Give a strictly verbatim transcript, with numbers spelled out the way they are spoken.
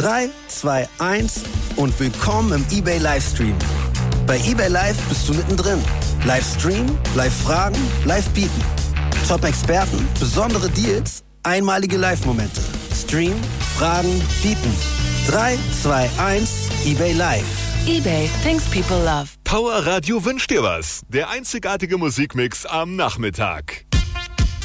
drei, zwei, eins und willkommen im eBay Livestream. Bei eBay Live bist du mittendrin. Live streamen, live fragen, live bieten. Top-Experten, besondere Deals, einmalige Live-Momente. Stream, fragen, bieten. drei, zwei, eins, eBay Live. eBay, things people love. Power Radio wünscht dir was. Der einzigartige Musikmix am Nachmittag.